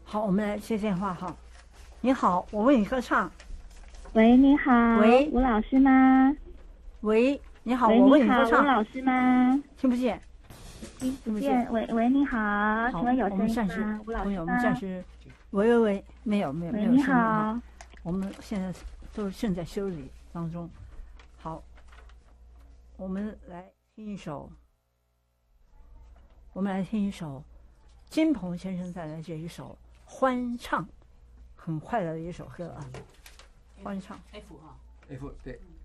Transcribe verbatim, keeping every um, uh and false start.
好，我们来接电话哈。你好，我为你歌唱。 喂，你好， 喂， 吴老师吗？ 喂，你好， 喂， 我为你好， 你歌唱。 吴老师吗？ 听不见， 听听不见。喂喂，你好， 好， 请问有我们声暂时音吗？吴老朋友，我师吗？ 们暂时，喂喂喂，没有没有没喂，你有声音哈。 好。 我们现在都是正在修理当中。好，我们来听一首，我们来听一首金鹏先生带来这一首欢唱，很快乐的一首歌啊，欢唱。 F 哈 ，F 对。